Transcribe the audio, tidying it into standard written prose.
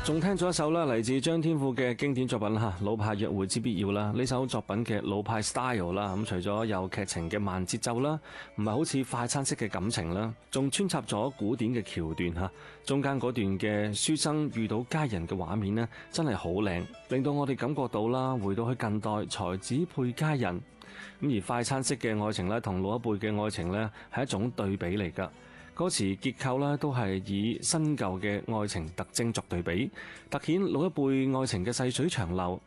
仲聽咗一首啦，嚟自張天賦嘅經典作品吓，老派約會之必要啦。呢首作品嘅老派 style 啦，咁除咗有劇情嘅慢節奏啦，唔係好似快餐式嘅感情啦，仲穿插咗古典嘅橋段吓，中間嗰段嘅書生遇到佳人嘅畫面呢，真係好靚，令到我哋感覺到啦，回到去近代才子配佳人。咁而快餐式嘅愛情咧，同老一輩嘅愛情咧，係一種對比嚟噶。歌詞結構咧都係以新舊嘅愛情特徵作對比，凸顯老一輩愛情嘅細水長流，